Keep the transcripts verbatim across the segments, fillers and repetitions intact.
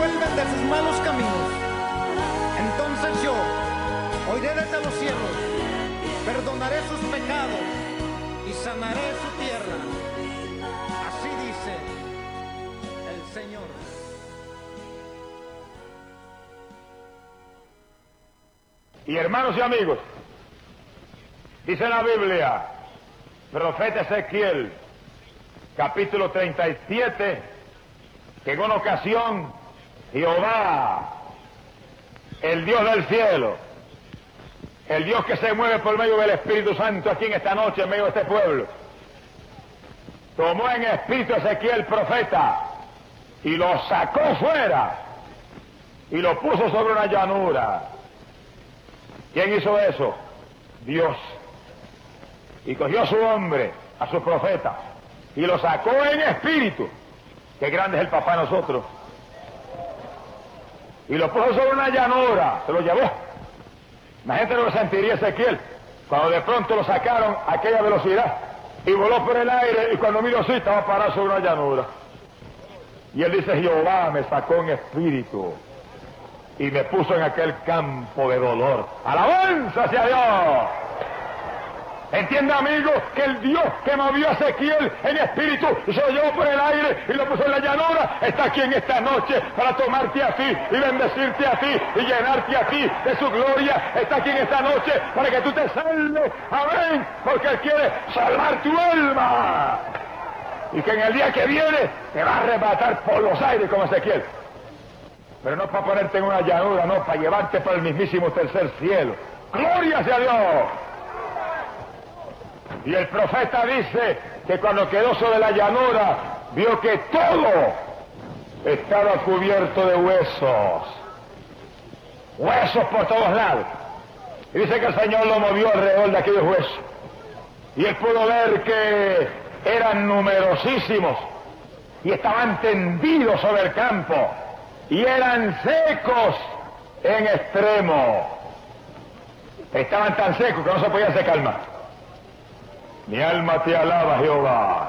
vuelven de sus malos caminos, entonces yo oiré desde los cielos, perdonaré sus pecados y sanaré su tierra. Así dice el Señor. Y hermanos y amigos, dice la Biblia, profeta Ezequiel, capítulo treinta y siete, que en una ocasión Jehová, el Dios del cielo, el Dios que se mueve por medio del Espíritu Santo aquí en esta noche, en medio de este pueblo, tomó en espíritu a Ezequiel profeta y lo sacó fuera y lo puso sobre una llanura. ¿Quién hizo eso? Dios. Y cogió a su hombre, a su profeta, y lo sacó en espíritu. Qué grande es el papá de nosotros. Y lo puso sobre una llanura, se lo llevó. La gente no lo sentiría Ezequiel cuando de pronto lo sacaron a aquella velocidad y voló por el aire, y cuando miró así estaba parado sobre una llanura. Y él dice: Jehová me sacó en espíritu y me puso en aquel campo de dolor. ¡Alabanza hacia Dios! Entiende, amigo, que el Dios que movió a Ezequiel en espíritu y se lo llevó por el aire y lo puso en la llanura, está aquí en esta noche para tomarte a ti y bendecirte a ti y llenarte a ti de su gloria. Está aquí en esta noche para que tú te salves. Amén, porque Él quiere salvar tu alma. Y que en el día que viene te va a arrebatar por los aires como Ezequiel. Pero no para ponerte en una llanura, no, para llevarte para el mismísimo tercer cielo. ¡Gloria sea Dios! Y el profeta dice que cuando quedó sobre la llanura, vio que todo estaba cubierto de huesos. Huesos por todos lados. Y dice que el Señor lo movió alrededor de aquellos huesos. Y él pudo ver que eran numerosísimos y estaban tendidos sobre el campo. Y eran secos en extremo. Estaban tan secos que no se podían secar más. Mi alma te alaba, Jehová.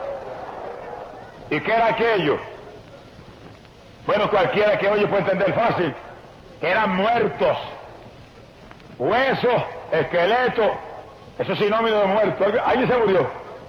¿Y qué era aquello? Bueno, cualquiera que oye puede entender fácil. Que eran muertos. Huesos, esqueletos. Eso es sinónimo de muerto. Alguien se murió.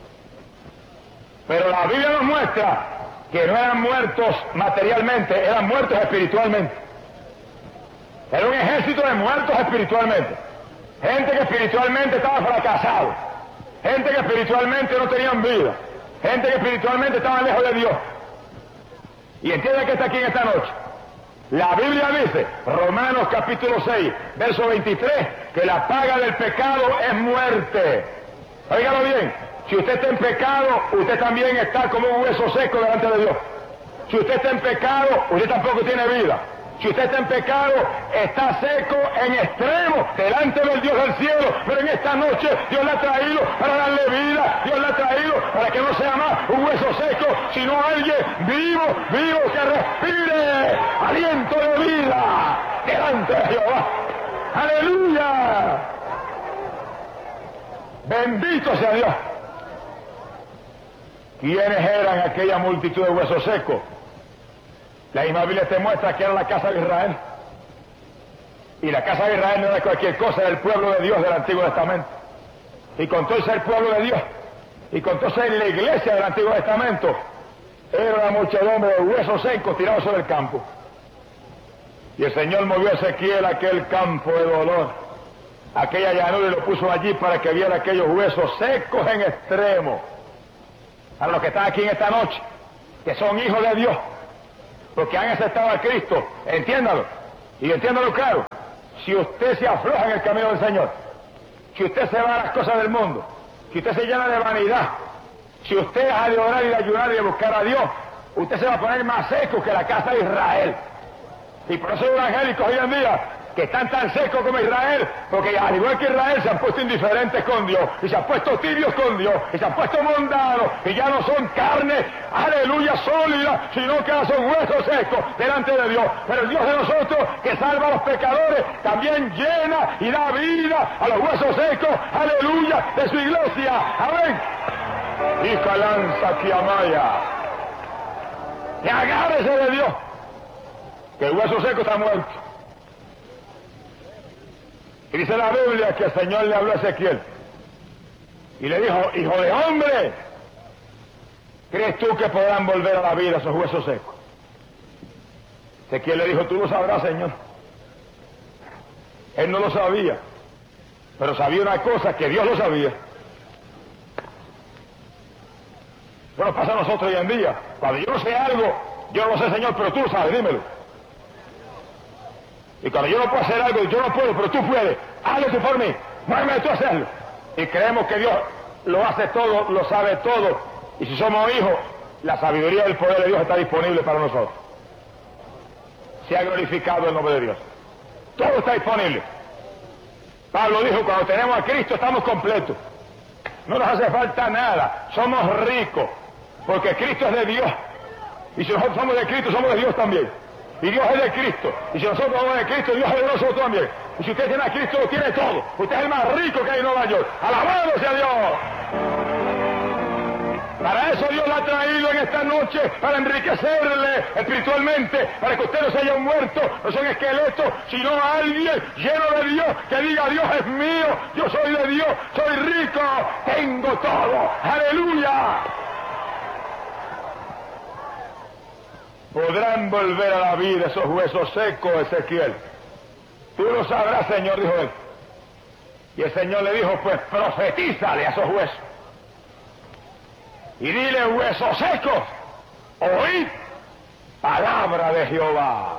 Pero la Biblia nos muestra que no eran muertos materialmente, eran muertos espiritualmente. Era un ejército de muertos espiritualmente. Gente que espiritualmente estaba fracasado. Gente que espiritualmente no tenían vida. Gente que espiritualmente estaba lejos de Dios. Y entiende que está aquí en esta noche. La Biblia dice, Romanos capítulo seis, verso veintitrés, que la paga del pecado es muerte. Óigalo bien. Si usted está en pecado, usted también está como un hueso seco delante de Dios. Si usted está en pecado, usted tampoco tiene vida. Si usted está en pecado, está seco en extremo delante del Dios del cielo. Pero en esta noche Dios le ha traído para darle vida. Dios le ha traído para que no sea más un hueso seco, sino alguien vivo, vivo, que respire aliento de vida delante de Jehová. ¡Aleluya! Bendito sea Dios. ¿Quiénes eran aquella multitud de huesos secos? La misma Biblia te muestra que era la casa de Israel. Y la casa de Israel no era cualquier cosa, era el pueblo de Dios del Antiguo Testamento. Y con todo ser el pueblo de Dios, y con todo ser la iglesia del Antiguo Testamento, era una muchedumbre de huesos secos tirados sobre el campo. Y el Señor movió a Ezequiel a aquel campo de dolor, aquella llanura, y lo puso allí para que viera aquellos huesos secos en extremo. A los que están aquí en esta noche, que son hijos de Dios, porque han aceptado a Cristo, entiéndalo, y entiéndalo claro. Si usted se afloja en el camino del Señor, si usted se va a las cosas del mundo, si usted se llena de vanidad, si usted deja de orar y de ayunar y de buscar a Dios, usted se va a poner más seco que la casa de Israel. Y por eso hay evangélicos hoy en día que están tan secos como Israel, porque al igual que Israel se han puesto indiferentes con Dios, y se han puesto tibios con Dios, y se han puesto mundanos, y ya no son carne, aleluya, sólida, sino que ahora son huesos secos delante de Dios. Pero el Dios de nosotros, que salva a los pecadores, también llena y da vida a los huesos secos, aleluya, de su iglesia. Amén. Hija lanza que amaya. Y agárrese de Dios. que el hueso seco está muerto. Y dice la Biblia que el Señor le habló a Ezequiel y le dijo: hijo de hombre, ¿crees tú que podrán volver a la vida esos huesos secos? Ezequiel le dijo: tú lo sabrás, Señor. Él no lo sabía, pero sabía una cosa, que Dios lo sabía. Eso nos pasa a nosotros hoy en día. Cuando yo no sé algo, yo no lo sé, Señor, pero tú lo sabes, dímelo. Y cuando yo no puedo hacer algo, yo no puedo, pero tú puedes. Hazlo tú por mí, muéveme tú a hacerlo. Y creemos que Dios lo hace todo, lo sabe todo. Y si somos hijos, la sabiduría y el poder de Dios está disponible para nosotros. Se ha glorificado el nombre de Dios. Todo está disponible. Pablo dijo: cuando tenemos a Cristo estamos completos. No nos hace falta nada. Somos ricos, porque Cristo es de Dios. Y si nosotros somos de Cristo, somos de Dios también. Y Dios es de Cristo. Y si nosotros somos de Cristo, Dios es de nosotros también. Y si usted tiene a Cristo, lo tiene todo. Usted es el más rico que hay en Nueva York. ¡Alabado sea Dios! Para eso Dios la ha traído en esta noche, para enriquecerle espiritualmente, para que usted no se haya muerto, no sea un esqueleto, sino a alguien lleno de Dios, que diga: Dios es mío, yo soy de Dios, soy rico, tengo todo. ¡Aleluya! Podrán volver a la vida esos huesos secos, Ezequiel. Tú lo sabrás, Señor, dijo él. Y el Señor le dijo: pues profetízale a esos huesos. Y dile: huesos secos, oíd palabra de Jehová.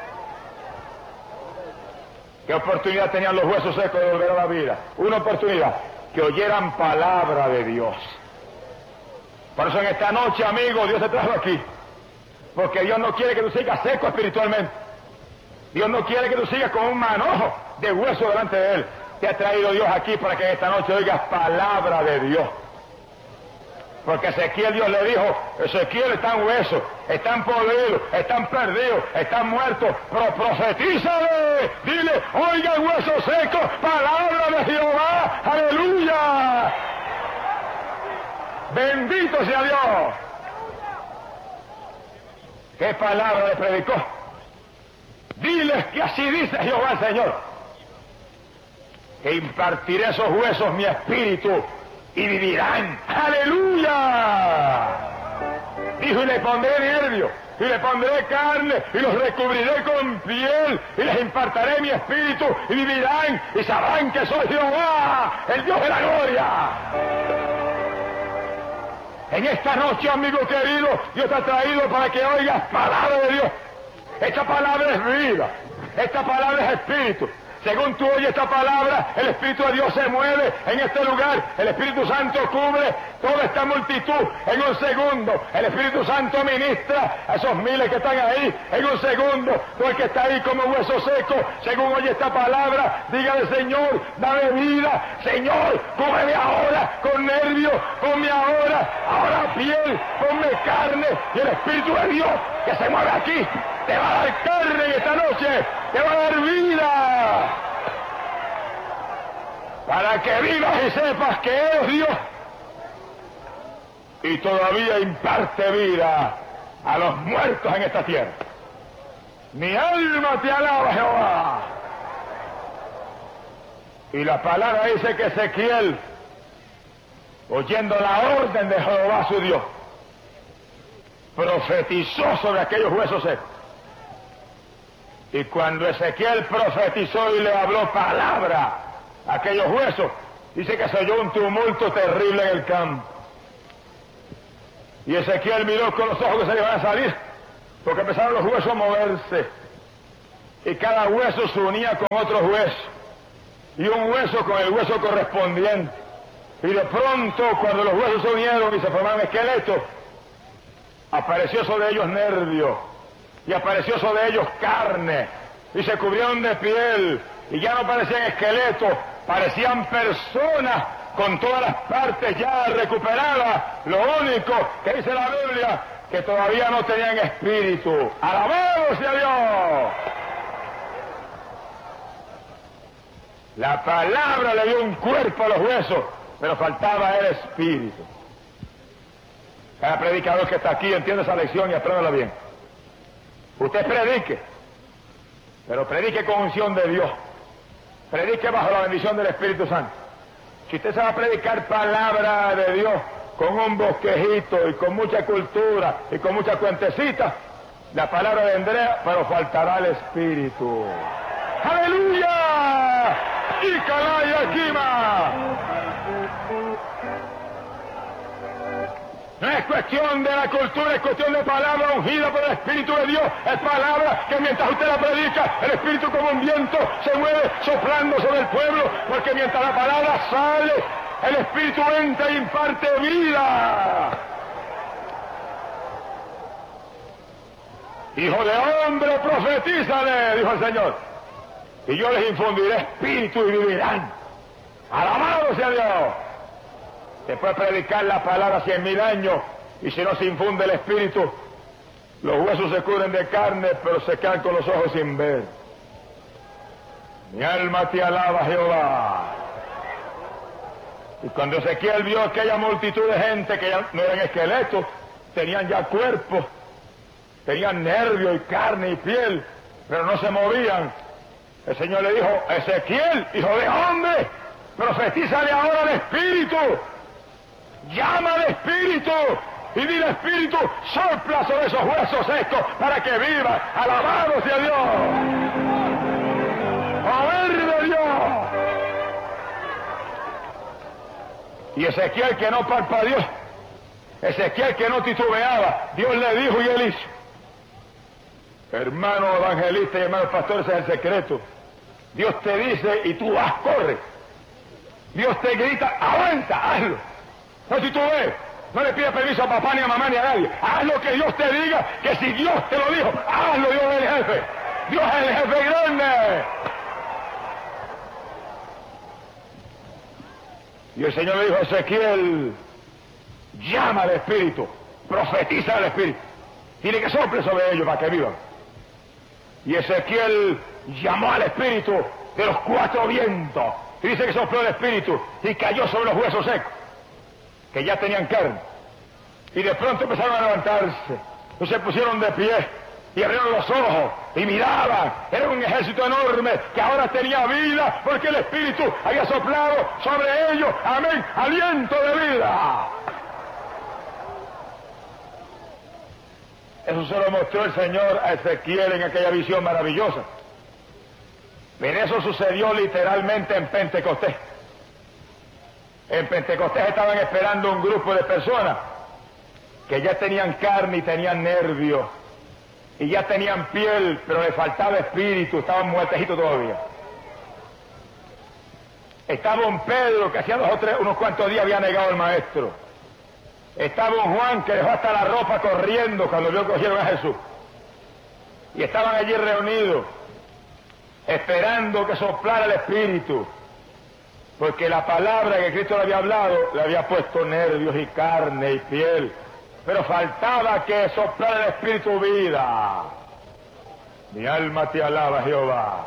¿Qué oportunidad tenían los huesos secos de volver a la vida? Una oportunidad, que oyeran palabra de Dios. Por eso en esta noche, amigo, Dios te trajo aquí. Porque Dios no quiere que tú sigas seco espiritualmente. Dios no quiere que tú sigas con un manojo de hueso delante de Él. Te ha traído Dios aquí para que esta noche oigas palabra de Dios. Porque Ezequiel, Dios le dijo: Ezequiel, están huesos, están podridos, están perdidos, están muertos, pero profetízale, dile: oiga, huesos secos, palabra de Jehová. ¡Aleluya! Bendito sea Dios. ¿Qué palabra le predicó? Diles que así dice Jehová el Señor: que impartiré esos huesos mi espíritu y vivirán. ¡Aleluya! Dijo: y le pondré nervio, y le pondré carne, y los recubriré con piel, y les impartiré mi espíritu, y vivirán, y sabrán que soy Jehová, el Dios de la gloria. En esta noche, amigo querido, Dios te ha traído para que oigas palabra de Dios. Esta palabra es vida, esta palabra es espíritu. Según tú oyes esta palabra, el Espíritu de Dios se mueve en este lugar. El Espíritu Santo cubre toda esta multitud en un segundo. El Espíritu Santo ministra a esos miles que están ahí en un segundo. Tú el que está ahí como hueso seco, según oye esta palabra, dígale: Señor, dame vida. Señor, cúbreme ahora con nervios, ponme ahora, ahora piel, ponme carne. Y el Espíritu de Dios que se mueve aquí te va a dar carne en esta noche, te va a dar vida, para que vivas y sepas que es Dios y todavía imparte vida a los muertos en esta tierra. Mi alma te alaba, Jehová. Y la palabra dice que Ezequiel, oyendo la orden de Jehová su Dios, profetizó sobre aquellos huesos secos. Y cuando Ezequiel profetizó y le habló palabra a aquellos huesos, dice que se oyó un tumulto terrible en el campo. Y Ezequiel miró con los ojos que se le iban a salir, porque empezaron los huesos a moverse. Y cada hueso se unía con otro hueso, y un hueso con el hueso correspondiente. Y de pronto, cuando los huesos se unieron y se formaron esqueletos, apareció sobre ellos nervio, y apareció sobre ellos carne, y se cubrieron de piel, y ya no parecían esqueletos, parecían personas con todas las partes ya recuperadas. Lo único que dice la Biblia, que todavía no tenían espíritu. ¡Alabado sea Dios! La palabra le dio un cuerpo a los huesos, pero faltaba el espíritu. Cada predicador que está aquí entiende esa lección y apréndala bien. Usted predique, pero predique con unción de Dios, predique bajo la bendición del Espíritu Santo. Si usted se va a predicar palabra de Dios con un bosquejito y con mucha cultura y con mucha cuentecita, la palabra vendrá, pero faltará el Espíritu. ¡Aleluya! ¡Y calaya quima! No es cuestión de la cultura, es cuestión de palabra ungida por el Espíritu de Dios. Es palabra que mientras usted la predica, el Espíritu como un viento se mueve soplando sobre el pueblo, porque mientras la palabra sale, el Espíritu entra y imparte vida. Hijo de hombre, profetízale, dijo el Señor, y yo les infundiré espíritu y vivirán. Alabado sea Dios. Se puede predicar la palabra cien mil años y si no se infunde el espíritu, los huesos se cubren de carne, pero se quedan con los ojos sin ver. Mi alma te alaba, Jehová. Y cuando Ezequiel vio aquella multitud de gente que ya no eran esqueletos, tenían ya cuerpos, tenían nervio y carne y piel, pero no se movían, el Señor le dijo: Ezequiel, hijo de hombre, profetízale ahora al Espíritu. Llama al Espíritu y dile: Espíritu, sopla sobre esos huesos secos para que vivan. Alabado sea Dios. Poder de Dios. Y Ezequiel, que no parpadeó, Ezequiel, que no titubeaba, Dios le dijo y él hizo. Hermano evangelista y hermanos pastores, ese es el secreto. Dios te dice y tú vas, corre. Dios te grita: avanza, hazlo. No titubees, no le pidas permiso a papá ni a mamá ni a nadie. Haz lo que Dios te diga, que si Dios te lo dijo, hazlo. Dios es el jefe. Dios es el jefe grande. Y el Señor le dijo a Ezequiel: llama al Espíritu, profetiza al Espíritu, dile que sople sobre ellos para que vivan. Y Ezequiel llamó al Espíritu de los cuatro vientos, y dice que sopló el Espíritu y cayó sobre los huesos secos, que ya tenían carne, y de pronto empezaron a levantarse, y se pusieron de pie, y abrieron los ojos, y miraban. Era un ejército enorme, que ahora tenía vida, porque el Espíritu había soplado sobre ellos, amén, aliento de vida. Eso se lo mostró el Señor a Ezequiel en aquella visión maravillosa. Pero eso sucedió literalmente en Pentecostés. En Pentecostés estaban esperando un grupo de personas que ya tenían carne y tenían nervios, y ya tenían piel, pero le faltaba espíritu, estaban muertecitos todavía. Estaba un Pedro que hacía dos o tres, unos cuantos días había negado al Maestro. Estaba un Juan que dejó hasta la ropa corriendo cuando vio que cogieron a Jesús. Y estaban allí reunidos, esperando que soplara el Espíritu, porque la palabra que Cristo le había hablado le había puesto nervios y carne y piel, pero faltaba que soplara el Espíritu vida. Mi alma te alaba, Jehová.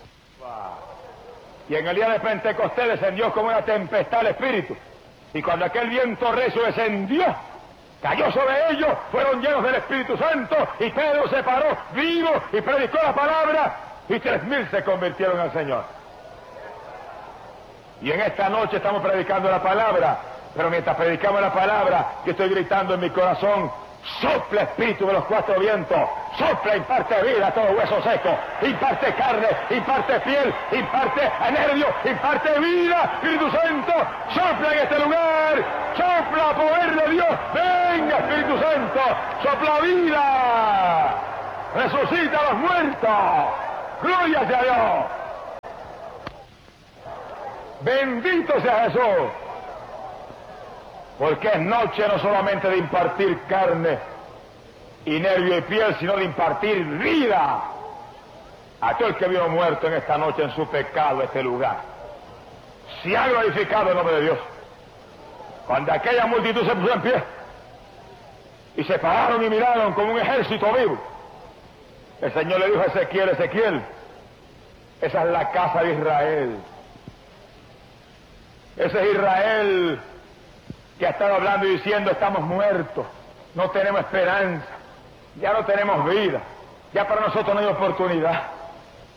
Y en el día de Pentecostés descendió como una tempestad el Espíritu, y cuando aquel viento recio descendió, cayó sobre ellos, fueron llenos del Espíritu Santo, y Pedro se paró vivo y predicó la palabra, y tres mil se convirtieron al Señor. Y en esta noche estamos predicando la palabra, pero mientras predicamos la palabra, yo estoy gritando en mi corazón: sopla Espíritu de los cuatro vientos, sopla, imparte vida a todo hueso seco, imparte carne, imparte piel, imparte nervio, imparte vida. Espíritu Santo, sopla en este lugar, sopla poder de Dios. Venga, Espíritu Santo, sopla vida, resucita a los muertos. Gloria sea Dios. Bendito sea Jesús. Porque es noche no solamente de impartir carne y nervio y piel, sino de impartir vida a todo el que vino muerto en esta noche en su pecado, este lugar. Se ha glorificado el nombre de Dios. Cuando aquella multitud se puso en pie y se pararon y miraron como un ejército vivo, el Señor le dijo a Ezequiel: Ezequiel, esa es la casa de Israel. Ese es Israel que ha estado hablando y diciendo: estamos muertos, no tenemos esperanza, ya no tenemos vida, ya para nosotros no hay oportunidad.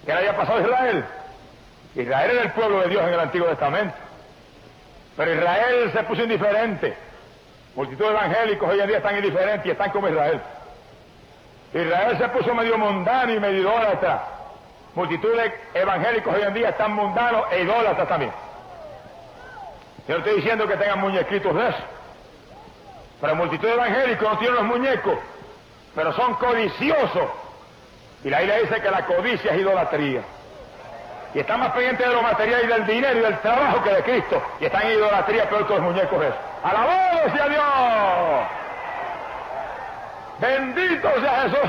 ¿Qué le había pasado a Israel? Israel era el pueblo de Dios en el Antiguo Testamento. Pero Israel se puso indiferente. Multitud de evangélicos hoy en día están indiferentes y están como Israel. Israel se puso medio mundano y medio idólatra. Multitud de evangélicos hoy en día están mundanos e idólatras también. Yo no estoy diciendo que tengan muñequitos de eso. Pero multitud de evangélicos no tienen los muñecos, pero son codiciosos. Y la Biblia dice que la codicia es idolatría. Y están más pendientes de lo material y del dinero y del trabajo que de Cristo. Y están en idolatría peor que los muñecos esos. ¡Alabado sea Dios! ¡Bendito sea Jesús!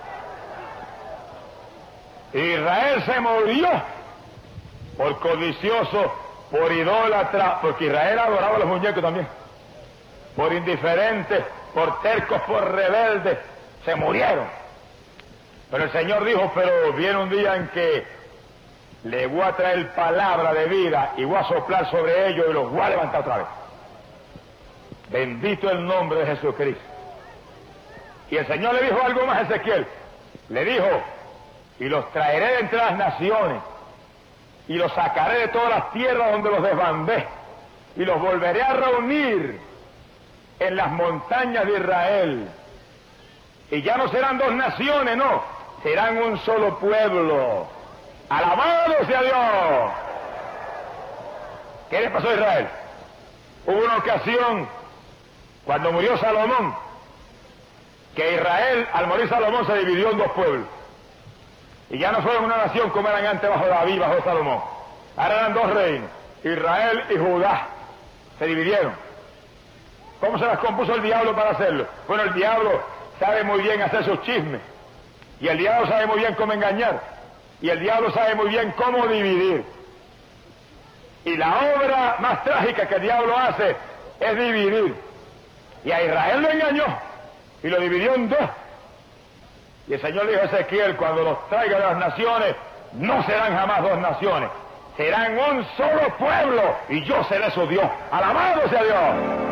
Israel se murió por codicioso, por idólatra, porque Israel adoraba a los muñecos también. Por indiferentes, por tercos, por rebeldes, se murieron. Pero el Señor dijo, pero viene un día en que le voy a traer palabra de vida y voy a soplar sobre ellos y los voy a levantar otra vez. Bendito el nombre de Jesucristo. Y el Señor le dijo algo más a Ezequiel. Le dijo, y los traeré de entre las naciones, y los sacaré de todas las tierras donde los desbandé, y los volveré a reunir en las montañas de Israel. Y ya no serán dos naciones, no, serán un solo pueblo. ¡Alabado sea Dios! ¿Qué le pasó a Israel? Hubo una ocasión, cuando murió Salomón, que Israel, al morir Salomón, se dividió en dos pueblos. Y ya no fueron una nación como eran antes bajo David, bajo Salomón. Ahora eran dos reinos, Israel y Judá. Se dividieron. ¿Cómo se las compuso el diablo para hacerlo? Bueno, el diablo sabe muy bien hacer sus chismes. Y el diablo sabe muy bien cómo engañar. Y el diablo sabe muy bien cómo dividir. Y la obra más trágica que el diablo hace es dividir. Y a Israel lo engañó y lo dividió en dos. Y el Señor dijo a Ezequiel, cuando los traiga de las naciones, no serán jamás dos naciones, serán un solo pueblo, y yo seré su Dios. ¡Alabado sea Dios!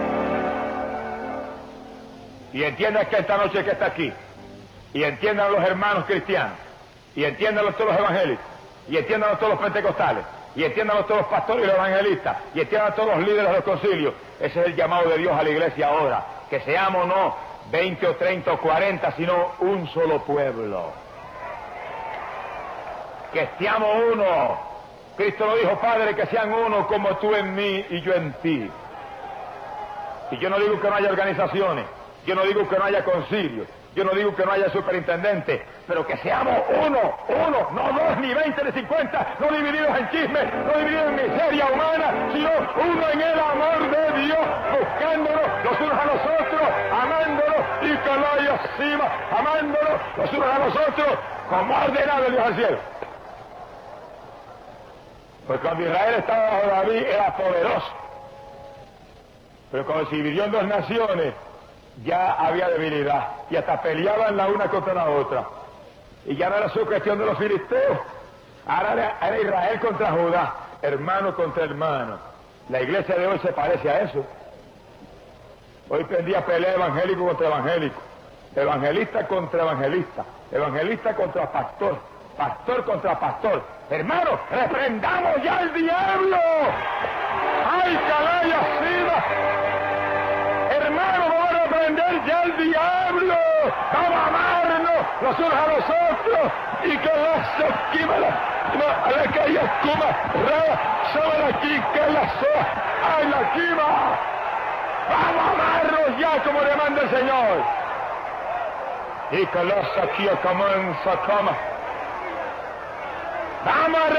Y entiendan que esta noche que está aquí, y entiendan los hermanos cristianos, y entiendan todos los evangélicos, y entiendan todos los pentecostales, y entiendan todos los pastores y los evangelistas, y entiendan todos los líderes de los concilios. Ese es el llamado de Dios a la iglesia ahora, que seamos no veinte o treinta o cuarenta, sino un solo pueblo. Que seamos uno. Cristo lo dijo, Padre, que sean uno como tú en mí y yo en ti. Y yo no digo que no haya organizaciones, yo no digo que no haya concilios, yo no digo que no haya superintendentes, pero que seamos uno, uno, no dos, ni veinte, ni cincuenta, no divididos en chismes, no divididos en miseria humana, sino uno en el amor de Dios, buscándonos los unos a los otros, amándonos y con la encima, amándonos los unos a los otros, como ha ordenado el Dios al cielo. Pues cuando Israel estaba bajo David era poderoso, pero cuando se dividió en dos naciones, ya había debilidad, y hasta peleaban la una contra la otra. Y ya no era su cuestión de los filisteos, ahora era, era Israel contra Judá, hermano contra hermano. La iglesia de hoy se parece a eso. Hoy prendía pelea evangélico contra evangélico, evangelista contra evangelista, evangelista contra pastor, pastor contra pastor. Hermano, reprendamos ya al diablo. ¡Ay, calaya, sida! Hermano, vamos a reprender ya al diablo. Vamos a amarnos los unos a los otros. Y que la sequímala, a la que haya cuma, rara, sobre aquí, que la soa, ¡ay, la quima! Vamos a amarnos ya como demanda el Señor. Y que la saquía comienza a cama. Vamos a